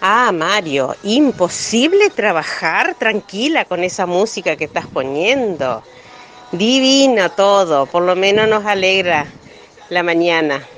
Ah, Mario, imposible trabajar tranquila con esa música que estás poniendo. Divino todo, por lo menos nos alegra la mañana.